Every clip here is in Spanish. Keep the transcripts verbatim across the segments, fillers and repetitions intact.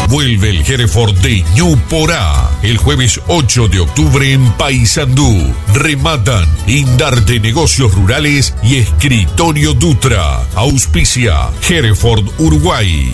Vuelve el Hereford de Ñu Porá. El jueves ocho de octubre en Paysandú. Rematan Indarte Negocios Rurales y Escritorio Dutra. Auspicia Hereford Uruguay.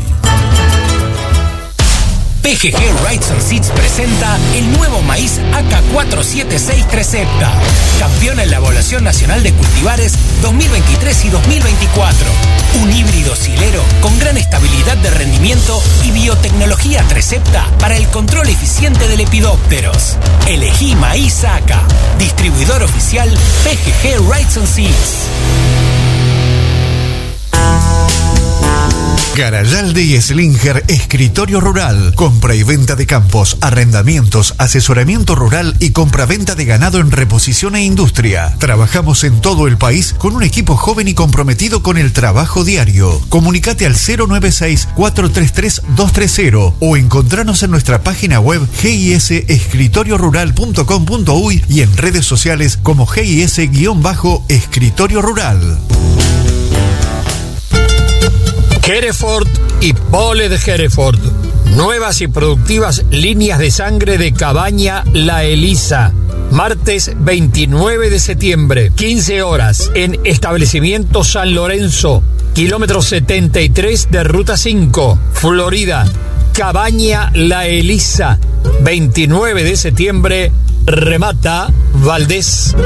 P G G Rides and Seeds presenta el nuevo maíz A K cuatro siete seis Trecepta, campeón en la Evaluación Nacional de Cultivares dos mil veintitrés y dos mil veinticuatro. Un híbrido silero con gran estabilidad de rendimiento y biotecnología Trecepta para el control eficiente de lepidópteros. Elegí maíz A K, distribuidor oficial P G G Rides and Seeds. Garayalde y Slinger Escritorio Rural. Compra y venta de campos, arrendamientos, asesoramiento rural y compra-venta de ganado en reposición e industria. Trabajamos en todo el país con un equipo joven y comprometido con el trabajo diario. Comunicate al cero nueve seis, cuatro tres tres, dos tres cero o encontranos en nuestra página web g i s escritorio rural punto com punto u y y en redes sociales como G I S-Escritorio Rural. Hereford y Pole de Hereford. Nuevas y productivas líneas de sangre de Cabaña La Elisa. Martes veintinueve de septiembre, quince horas, en Establecimiento San Lorenzo, kilómetro setenta y tres de Ruta cinco, Florida. Cabaña La Elisa, veintinueve de septiembre, remata Valdés.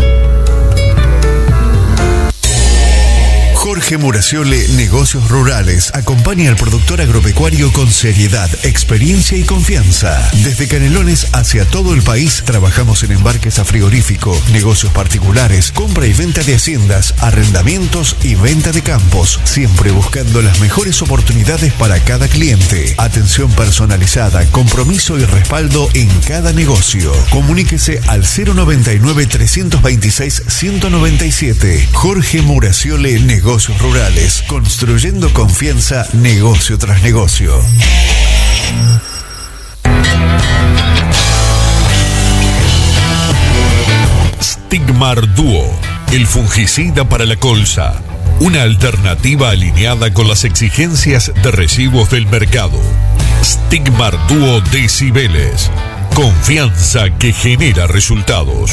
Jorge Muraciole, Negocios Rurales, acompaña al productor agropecuario con seriedad, experiencia y confianza. Desde Canelones hacia todo el país, trabajamos en embarques a frigorífico, negocios particulares, compra y venta de haciendas, arrendamientos y venta de campos, siempre buscando las mejores oportunidades para cada cliente. Atención personalizada, compromiso y respaldo en cada negocio. Comuníquese al cero noventa y nueve, trescientos veintiséis, ciento noventa y siete. Jorge Muraciole, Negocios Rurales, construyendo confianza negocio tras negocio. Stigmar Duo, el fungicida para la colza. Una alternativa alineada con las exigencias de residuos del mercado. Stigmar Duo de Cibeles. Confianza que genera resultados.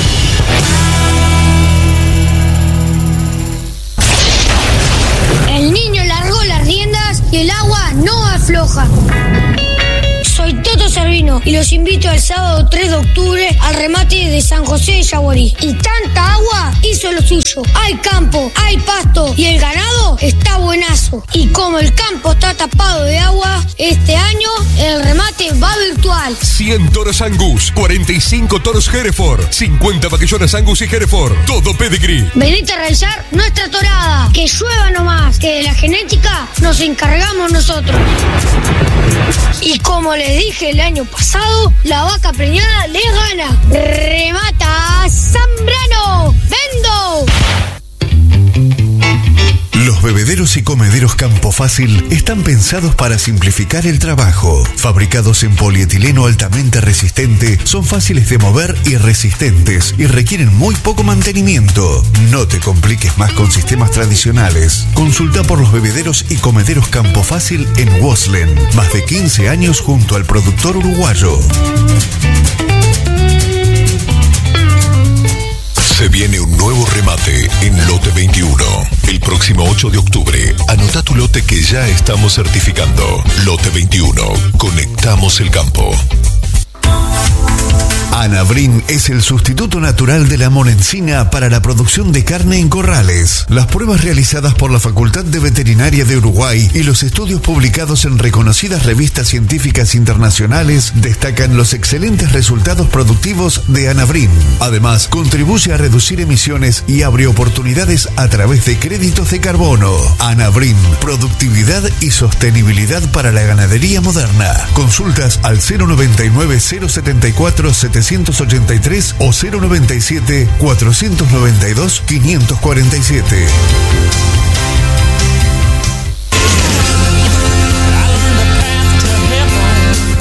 El niño largó las riendas y el agua no afloja. Soy Toto Servino y los invito el sábado tres de octubre al remate de San José de Yaguarí. Y tanta agua hizo lo suyo. Hay campo, hay pasto y el ganado está buenazo. Y como el campo está tapado de agua, este año el remate va virtual. cien toros Angus, cuarenta y cinco toros Hereford, cincuenta vaquillones Angus y Hereford, todo pedigree. Venite a realizar nuestra torada. Que llueva nomás, que de la genética nos encargamos nosotros. Y como les dije el año pasado, la vaca preñada le gana. Remata Zambrano. ¡Vendo! Los bebederos y comederos Campo Fácil están pensados para simplificar el trabajo. Fabricados en polietileno altamente resistente, son fáciles de mover y resistentes y requieren muy poco mantenimiento. No te compliques más con sistemas tradicionales. Consulta por los bebederos y comederos Campo Fácil en Woslen. Más de quince años junto al productor uruguayo. Se viene un nuevo remate en Lote veintiuno. El próximo ocho de octubre, anota tu lote que ya estamos certificando. Lote veintiuno. Conectamos el campo. Anabrin es el sustituto natural de la monencina para la producción de carne en corrales. Las pruebas realizadas por la Facultad de Veterinaria de Uruguay y los estudios publicados en reconocidas revistas científicas internacionales destacan los excelentes resultados productivos de Anabrin. Además, contribuye a reducir emisiones y abre oportunidades a través de créditos de carbono. Anabrin, productividad y sostenibilidad para la ganadería moderna. Consultas al cero noventa y nueve, cero setenta y cuatro, setecientos ochenta y tres o cero noventa y siete, cuatrocientos noventa y dos, quinientos cuarenta y siete.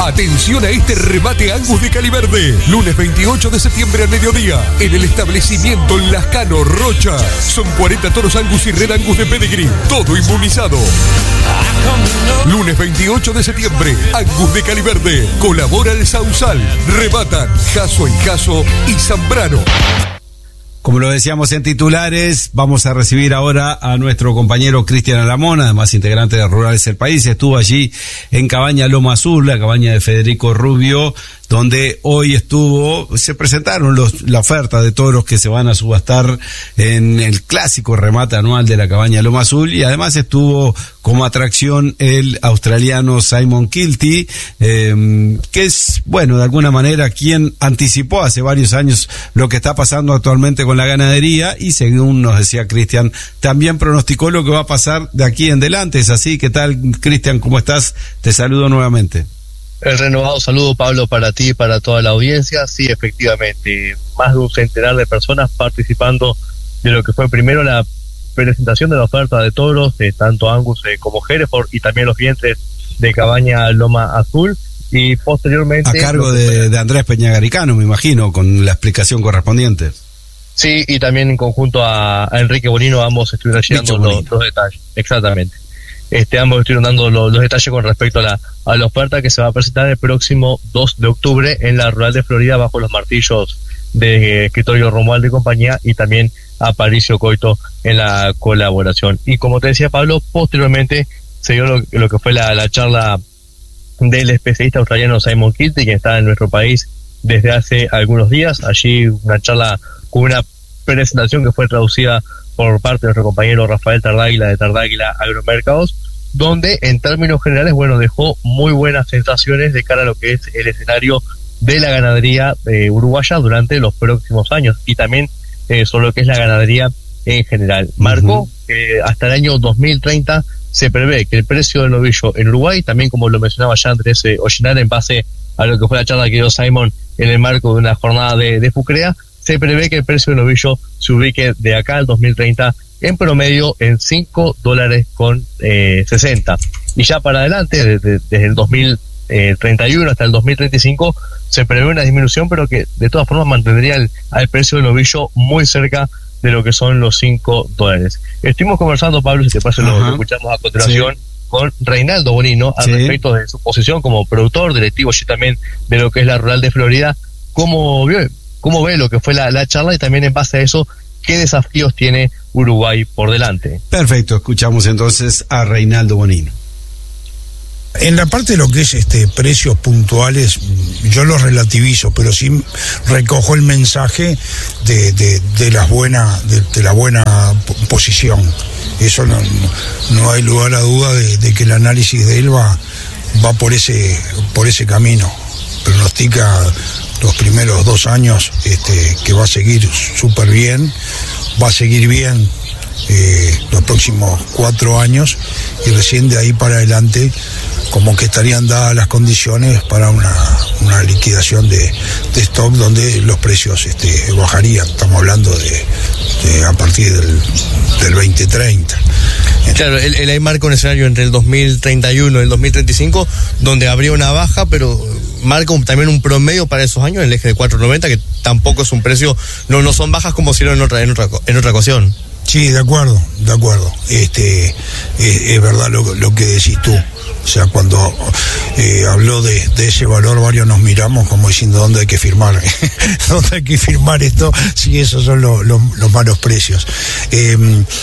Atención a este remate Angus de Caliverde. Lunes veintiocho de septiembre al mediodía, en el establecimiento Lascano Rocha. Son cuarenta toros Angus y Red Angus de Pedigree, todo inmunizado. Lunes veintiocho de septiembre, Angus de Caliverde. Colabora el Sausal. Rematan Jaso y Jaso y Zambrano. Como lo decíamos en titulares, vamos a recibir ahora a nuestro compañero Cristian Alamón, además integrante de Rurales del País. Estuvo allí en Cabaña Loma Azul, la cabaña de Federico Rubio, donde hoy estuvo, se presentaron los, la oferta de toros que se van a subastar en el clásico remate anual de la Cabaña Loma Azul, y además estuvo como atracción el australiano Simon Kilty, eh, que es, bueno, de alguna manera quien anticipó hace varios años lo que está pasando actualmente con la ganadería, y según nos decía Cristian, también pronosticó lo que va a pasar de aquí en adelante. ¿Es así? ¿Qué tal, Cristian? ¿Cómo estás? Te saludo nuevamente. El renovado saludo, Pablo, para ti y para toda la audiencia. Sí, efectivamente, más de un centenar de personas participando de lo que fue primero la presentación de la oferta de toros, de tanto Angus eh, como Hereford, y también los vientres de Cabaña Loma Azul, y posteriormente... A cargo de, de Andrés Peñagaricano, me imagino, con la explicación correspondiente. Sí, y también en conjunto a, a Enrique Bonino, ambos estuvieron llegando los, los detalles. Exactamente. Este, ambos estuvieron dando los, los detalles con respecto a la, a la oferta que se va a presentar el próximo dos de octubre en la Rural de Florida, bajo los martillos de escritorio Romualdo y compañía, y también a Aparicio Coito en la colaboración. Y como te decía, Pablo, posteriormente se dio lo, lo que fue la, la charla del especialista australiano Simon Kilty, quien está en nuestro país desde hace algunos días. Allí una charla con una presentación que fue traducida por parte de nuestro compañero Rafael Tardáguila de Tardáguila Agromercados, donde en términos generales, bueno, dejó muy buenas sensaciones de cara a lo que es el escenario de la ganadería eh, uruguaya durante los próximos años, y también eh, sobre lo que es la ganadería en general. Marcó uh-huh. que hasta el año dos mil treinta se prevé que el precio del novillo en Uruguay, también como lo mencionaba ya Andrés eh, Ollinar en base a lo que fue la charla que dio Simon en el marco de una jornada de, de Fucrea, se prevé que el precio del novillo se ubique de acá al dos mil treinta en promedio en cinco dólares con eh, sesenta. Y ya para adelante, desde, desde el dos mil treinta y uno hasta el dos mil treinta y cinco, se prevé una disminución, pero que de todas formas mantendría el, al precio del novillo muy cerca de lo que son los cinco dólares. Estuvimos conversando, Pablo, si te parece, lo, lo escuchamos a continuación, sí, con Reinaldo Bonino al sí. respecto de su posición como productor, directivo y también de lo que es la Rural de Florida. ¿Cómo vio? ¿Cómo ve lo que fue la, la charla, y también en base a eso, qué desafíos tiene Uruguay por delante? Perfecto, escuchamos entonces a Reinaldo Bonino. En la parte de lo que es este precios puntuales, yo los relativizo, pero sí recojo el mensaje de, de, de las buenas, de, de la buena posición. Eso no, no hay lugar a duda de, de que el análisis de él va, va por ese, por ese camino. Pronostica los primeros dos años este, que va a seguir súper bien, va a seguir bien eh, los próximos cuatro años, y recién de ahí para adelante como que estarían dadas las condiciones para una, una liquidación de, de stock donde los precios este, bajarían. Estamos hablando de, de a partir del, del veinte treinta. Claro, él, él ahí marca un escenario entre el dos mil treinta y uno y el dos mil treinta y cinco donde habría una baja, pero marca un, también un promedio para esos años en el eje de cuatro noventa, que tampoco es un precio, no no son bajas como si lo en otra en otra en otra ocasión. Sí, de acuerdo, de acuerdo. Este es, es verdad lo, lo que decís tú. O sea, cuando eh, habló de, de ese valor, varios nos miramos como diciendo, ¿dónde hay que firmar? ¿Dónde hay que firmar esto? Sí, esos son lo, lo, los malos precios. Eh,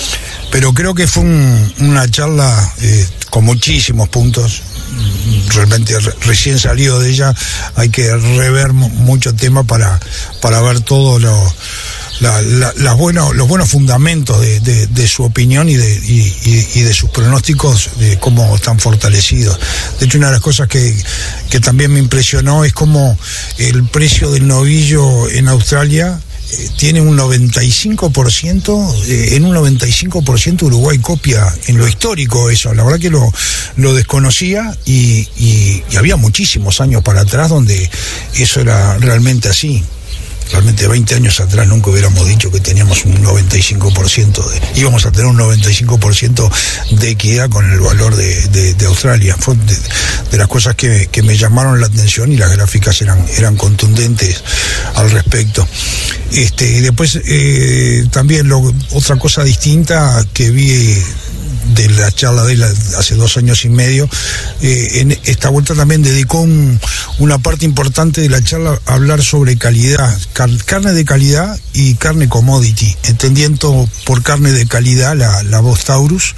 pero creo que fue un, una charla eh, con muchísimos puntos. Realmente re, recién salido de ella hay que rever mucho tema para, para ver todo lo... La, la, las buenos, los buenos fundamentos de, de, de su opinión y de, y, y de sus pronósticos, de cómo están fortalecidos. De hecho, una de las cosas que, que también me impresionó es cómo el precio del novillo en Australia eh, tiene un noventa y cinco por ciento, eh, en un noventa y cinco por ciento Uruguay copia en lo histórico eso. La verdad que lo, lo desconocía, y, y, y había muchísimos años para atrás donde eso era realmente así. Realmente veinte años atrás nunca hubiéramos dicho que teníamos un noventa y cinco por ciento de, íbamos a tener un noventa y cinco por ciento de equidad con el valor de, de, de Australia. Fue de, de las cosas que, que me llamaron la atención, y las gráficas eran, eran contundentes al respecto. Este, y después eh, también lo, otra cosa distinta que vi de la charla de él hace dos años y medio, eh, en esta vuelta también dedicó un, una parte importante de la charla a hablar sobre calidad, car, carne de calidad y carne commodity, entendiendo por carne de calidad la, la Bos Taurus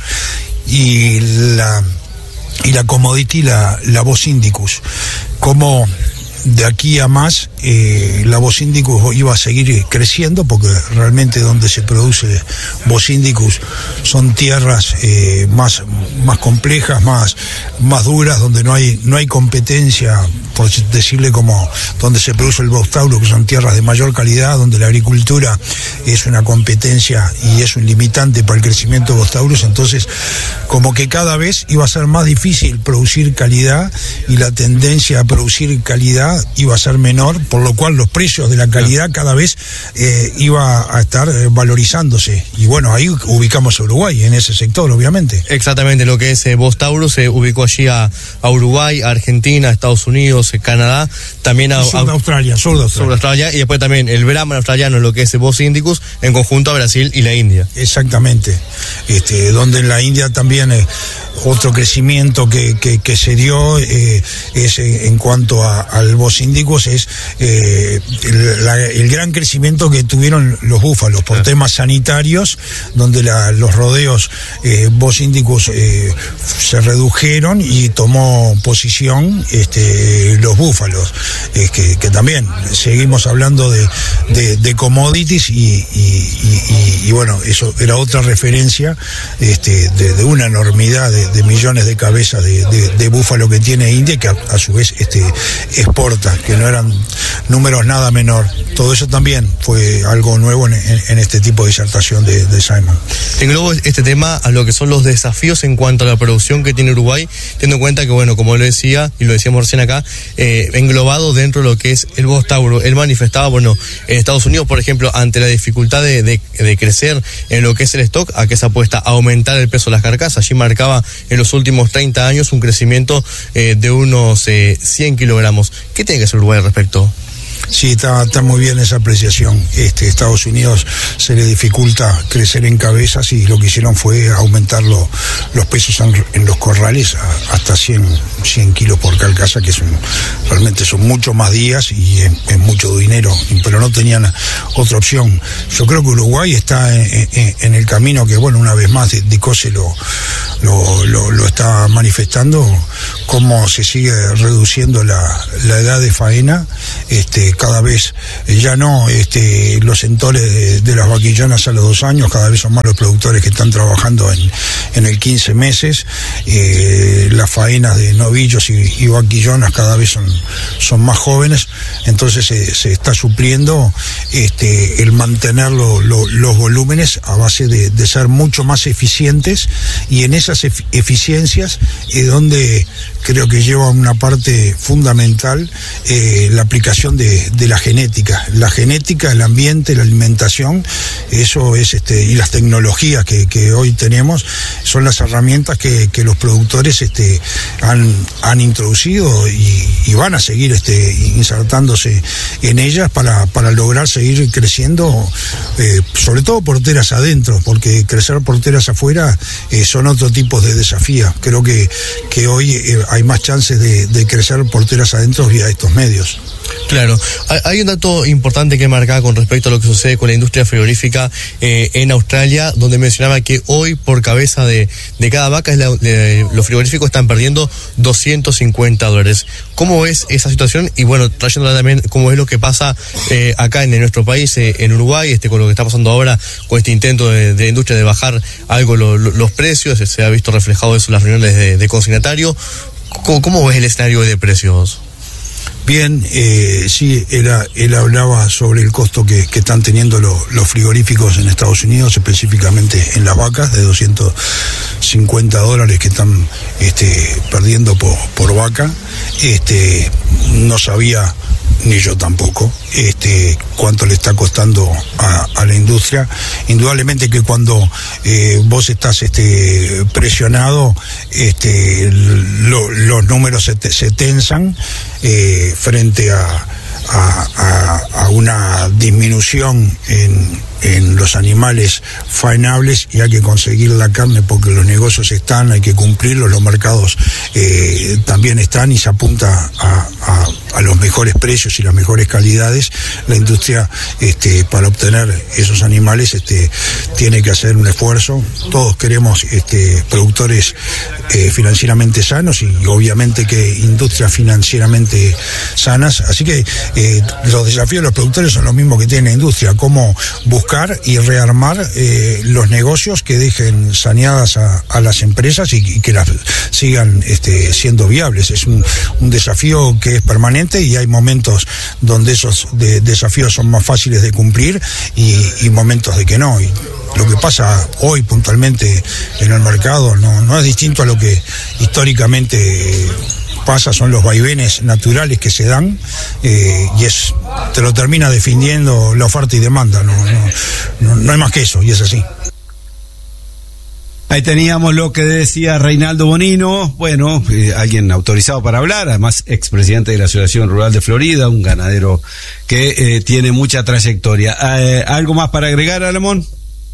y la y la commodity la, la Bos Indicus, como de aquí a más eh, la Bos Indicus iba a seguir creciendo, porque realmente donde se produce Bos Indicus son tierras eh, más, más complejas, más, más duras, donde no hay, no hay competencia, por decirle, como donde se produce el Bos Taurus, que son tierras de mayor calidad, donde la agricultura es una competencia y es un limitante para el crecimiento de Bos Taurus. Entonces, como que cada vez iba a ser más difícil producir calidad, y la tendencia a producir calidad iba a ser menor, por lo cual los precios de la calidad cada vez eh, iba a estar eh, valorizándose. Y bueno, ahí ubicamos a Uruguay en ese sector, obviamente. Exactamente, lo que es eh, Bos Taurus se ubicó allí a, a Uruguay, a Argentina, a Estados Unidos, a Canadá, también a, sur de Australia, sur de Australia. Sur de Australia, y después también el Brahman australiano, lo que es Bos Indicus, en conjunto a Brasil y la India. Exactamente, este, donde en la India también eh, otro crecimiento que, que, que se dio eh, es eh, en cuanto a, al Bos Indicus, es eh, el, la, el gran crecimiento que tuvieron los búfalos por ah. temas sanitarios, donde la, los rodeos eh, Bos Indicus eh, se redujeron y tomó posición este, los búfalos, eh, que, que también seguimos hablando de, de, de commodities, y, y, y, y bueno, eso era otra referencia este, de, de una enormidad de, de millones de cabezas de, de, de búfalo que tiene India, que a, a su vez este, exporta, que no eran números nada menor. Todo eso también fue algo nuevo en, en, en este tipo de disertación de, de Simon. Englobo este tema a lo que son los desafíos en cuanto a la producción que tiene Uruguay, teniendo en cuenta que, bueno, como lo decía, y lo decíamos recién acá, eh, englobado dentro de lo que es el Bos Taurus. Él manifestaba, bueno, en Estados Unidos, por ejemplo, ante la dificultad de, de, de crecer en lo que es el stock, a que se apuesta a aumentar el peso de las carcasas. Allí marcaba en los últimos treinta años un crecimiento eh, de unos eh, cien kilogramos. ¿Qué tiene que hacer Uruguay al respecto? Sí, está, está muy bien esa apreciación. Este, Estados Unidos se le dificulta crecer en cabezas, y lo que hicieron fue aumentar lo, los pesos en, en los corrales a, hasta cien kilos por carcasa, que es un, realmente son muchos más días y es, es mucho dinero, pero no tenían otra opción. Yo creo que Uruguay está en, en, en el camino que, bueno, una vez más Dicose lo, lo, lo, lo está manifestando, cómo se sigue reduciendo la, la edad de faena. Este, cada vez eh, ya no este, los entores de, de las vaquillonas a los dos años, cada vez son más los productores que están trabajando en, en el quince meses, eh, las faenas de novillos y, y vaquillonas cada vez son, son más jóvenes, entonces eh, se está supliendo este, el mantener lo, lo, los volúmenes a base de, de ser mucho más eficientes, y en esas efic- eficiencias es donde creo que lleva una parte fundamental eh, la aplicación de, de la genética. La genética, el ambiente, la alimentación, eso es, este, y las tecnologías que, que hoy tenemos son las herramientas que, que los productores este, han, han introducido y, y van a seguir este, insertándose en ellas para, para lograr seguir creciendo, eh, sobre todo porteras adentro, porque crecer porteras afuera eh, son otro tipo de desafíos. Creo que, que hoy eh, hay más chances de, de crecer porteras adentro vía estos medios. Claro, hay un dato importante que marcaba con respecto a lo que sucede con la industria frigorífica eh, en Australia, donde mencionaba que hoy por cabeza de, de cada vaca es la, de, los frigoríficos están perdiendo doscientos cincuenta dólares. ¿Cómo ves esa situación? Y bueno, trayéndola también cómo es lo que pasa eh, acá en, en nuestro país, eh, en Uruguay, este con lo que está pasando ahora con este intento de, de la industria de bajar algo lo, lo, los precios, se ha visto reflejado eso en las reuniones de, de consignatario. ¿Cómo, cómo ves el escenario de precios? Bien, eh, sí, él, él hablaba sobre el costo que, que están teniendo lo, los frigoríficos en Estados Unidos, específicamente en las vacas, de doscientos cincuenta dólares que están este, perdiendo por, por vaca. Este, no sabía ni yo tampoco, este, cuánto le está costando a, a la industria. Indudablemente que cuando eh, vos estás este, presionado, este, lo, los números se, te, se tensan eh, frente a, a, a, a una disminución en en los animales faenables, y hay que conseguir la carne porque los negocios están, hay que cumplirlos, los mercados eh, también están y se apunta a, a, a los mejores precios y las mejores calidades. La industria este, para obtener esos animales este, tiene que hacer un esfuerzo. Todos queremos este, productores eh, financieramente sanos y obviamente que industrias financieramente sanas, así que eh, los desafíos de los productores son los mismos que tiene la industria, cómo buscar y rearmar eh, los negocios que dejen saneadas a, a las empresas y, y que las sigan este, siendo viables. Es un, un desafío que es permanente y hay momentos donde esos de, desafíos son más fáciles de cumplir y, y momentos de que no. Y lo que pasa hoy puntualmente en el mercado no, no es distinto a lo que históricamente eh, pasa, son los vaivenes naturales que se dan eh, y es te lo termina definiendo la oferta y demanda, no, no, no, no hay más que eso, y es así. Ahí teníamos lo que decía Reinaldo Bonino, bueno, eh, alguien autorizado para hablar, además expresidente de la Asociación Rural de Florida, un ganadero que eh, tiene mucha trayectoria. Eh, ¿Algo más para agregar, Alamón?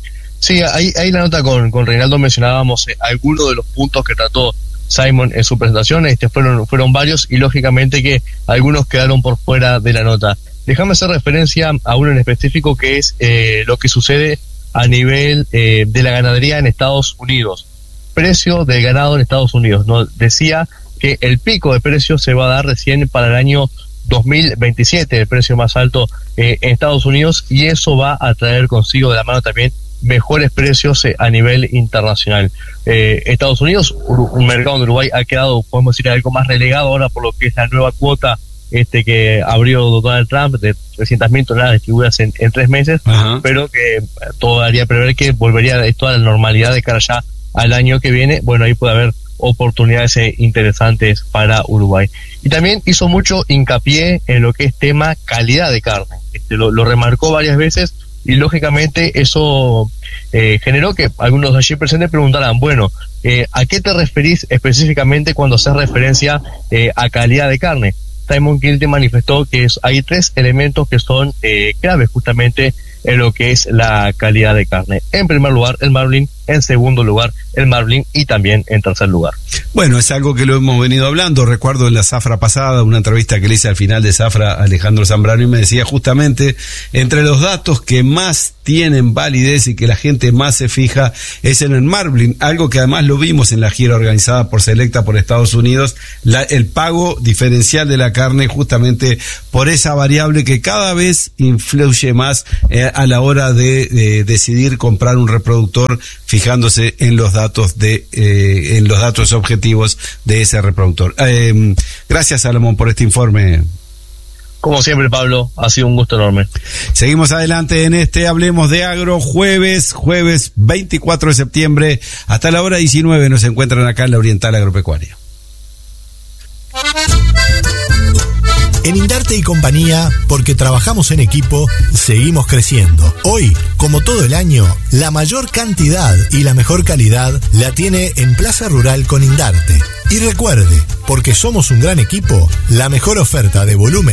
Sí, ahí, ahí la nota con, con Reinaldo mencionábamos eh, algunos de los puntos que trató Simon en su presentación. Este fueron, fueron varios y lógicamente que algunos quedaron por fuera de la nota. Déjame hacer referencia a uno en específico que es eh, lo que sucede a nivel eh, de la ganadería en Estados Unidos. Precio del ganado en Estados Unidos. ¿No? Decía que el pico de precios se va a dar recién para el año dos mil veintisiete, el precio más alto eh, en Estados Unidos, y eso va a traer consigo de la mano también mejores precios eh, a nivel internacional. Eh, Estados Unidos, un mercado donde Uruguay ha quedado, podemos decir, algo más relegado ahora por lo que es la nueva cuota este que abrió Donald Trump de trescientas mil toneladas distribuidas en, en tres meses, uh-huh. pero que todo haría prever que volvería esto a la normalidad de cara ya al año que viene. Bueno, ahí puede haber oportunidades eh, interesantes para Uruguay. Y también hizo mucho hincapié en lo que es tema calidad de carne. Este, lo, lo remarcó varias veces y lógicamente eso eh, generó que algunos de allí presentes preguntaran, bueno, eh, ¿a qué te referís específicamente cuando haces referencia eh, a calidad de carne? Simon Kilte manifestó que es, hay tres elementos que son eh, claves justamente en lo que es la calidad de carne. En primer lugar, el marbling. En segundo lugar, el marbling. Y también en tercer lugar. Bueno, es algo que lo hemos venido hablando. Recuerdo en la Zafra pasada, una entrevista que le hice al final de Zafra a Alejandro Zambrano, y me decía justamente, entre los datos que más tienen validez y que la gente más se fija es en el marbling, algo que además lo vimos en la gira organizada por Selecta por Estados Unidos, la, el pago diferencial de la carne, justamente por esa variable que cada vez influye más eh, a la hora de, de decidir comprar un reproductor, fijándose en los datos de eh, en los datos objetivos de ese reproductor. Eh, gracias, Salomón, por este informe. Como siempre, Pablo, ha sido un gusto enorme. Seguimos adelante en este Hablemos de Agro, jueves, jueves veinticuatro de septiembre, hasta la hora diecinueve nos encuentran acá en la Oriental Agropecuaria. En Indarte y Compañía, porque trabajamos en equipo, seguimos creciendo. Hoy, como todo el año, la mayor cantidad y la mejor calidad la tiene en Plaza Rural con Indarte. Y recuerde, porque somos un gran equipo, la mejor oferta de volumen